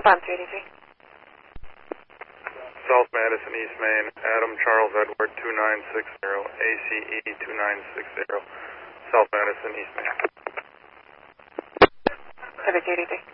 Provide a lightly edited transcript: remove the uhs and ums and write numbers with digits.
Southbound 383. South Madison, East Main, Adam Charles Edward 2960, ACE 2960, South Madison, East Main. Perfect 383.